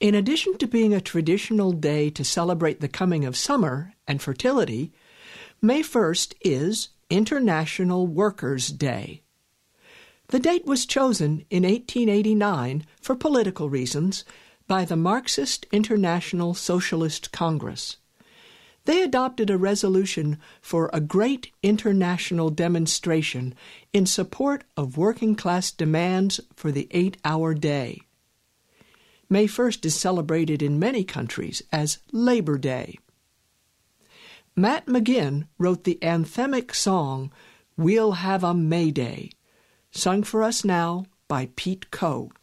In addition to being a traditional day to celebrate the coming of summer and fertility, May 1st is International Workers' Day. The date was chosen in 1889 for political reasons by the Marxist International Socialist Congress. They adopted a resolution for a great international demonstration in support of working-class demands for the 8-hour day. May 1st is celebrated in many countries as Labor Day. Matt McGinn wrote the anthemic song, "We'll Have a May Day," sung for us now by Pete Coe.